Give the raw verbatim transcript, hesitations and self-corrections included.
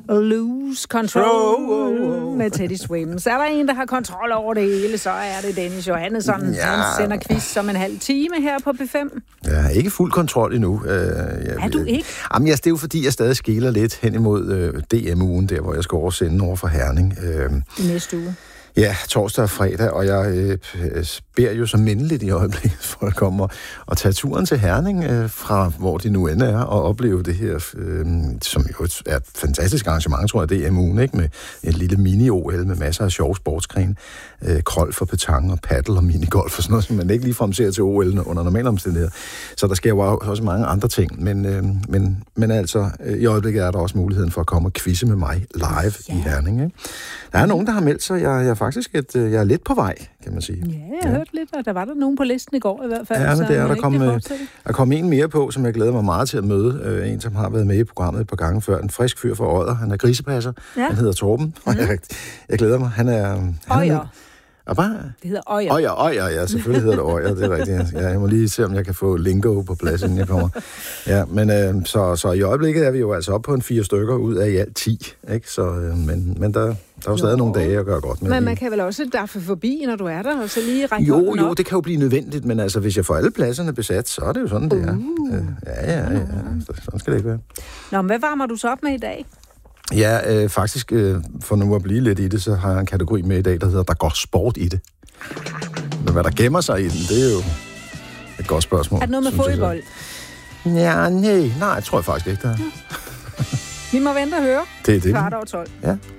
Lose Control med Teddy Swims. Er der en, der har kontrol over det hele, så er det Dennis Johannesson. Ja. Han sender quiz som en halv time her på P fem. Jeg har ikke fuld kontrol endnu. Jeg, er du ikke? Jamen, det er jo fordi, jeg stadig skeler lidt hen imod øh, D M-ugen, der hvor jeg skal oversende over for Herning. Øh, I næste uge. Ja, torsdag og fredag, og jeg øh, beder jo så mindeligt i øjeblikket for at komme og, og tage turen til Herning, øh, fra hvor det nu end er, og opleve det her, øh, som jo er et fantastisk arrangement, tror jeg, D M-ugen, ikke? Med et lille mini-O L med masser af sjove sportsgrene, øh, krøl for petang og paddle og minigolf og sådan noget, som man ikke ligefrem ser til O L'en under normale omstændigheder. Så der sker jo også mange andre ting, men, øh, men, men altså, øh, i øjeblikket er der også muligheden for at komme og quizze med mig live ja. i Herning. Ikke? Der er nogen, der har meldt sig, jeg, jeg faktisk et, jeg er lidt på vej, kan man sige. Ja, jeg har ja. hørt lidt, og der var der nogen på listen i går i hvert fald. Ja, men det er, der kom, der kom en mere på, som jeg glæder mig meget til at møde. En, som har været med i programmet et par gange før. En frisk fyr fra Odder. Han er grisepasser. Ja. Han hedder Torben. Mm. Jeg, jeg glæder mig. Han er... Øjer. Og bare... Det hedder Øjer. Øjer, Øjer, ja. Selvfølgelig hedder det Øjer, det er rigtigt. Ja, jeg må lige se, om jeg kan få lingo på plads, inden jeg kommer. Ja, men øh, så, så i øjeblikket er vi jo altså oppe på en fire stykker ud af i alt ti, ikke? Så, øh, men, men der, der er jo stadig jo. nogle dage at gøre godt med. Men man kan vel også daffe forbi, når du er der, og så lige række Jo, hånden jo, op. det kan jo blive nødvendigt, men altså, hvis jeg får alle pladserne besat, så er det jo sådan, det er. Uh. Øh, ja, ja, ja. Sådan skal det ikke være. Nå, men hvad varmer du så op med i dag? Ja, øh, faktisk, øh, for nu at blive lidt i det, så har jeg en kategori med i dag, der hedder, der går sport i det. Men hvad der gemmer sig i den, det er jo et godt spørgsmål. Er det noget med fodbold? Ja, nej, nej, jeg tror jeg faktisk ikke, der er. Ja. Vi må vente og høre. Det er det. Kvart over tolv. Ja.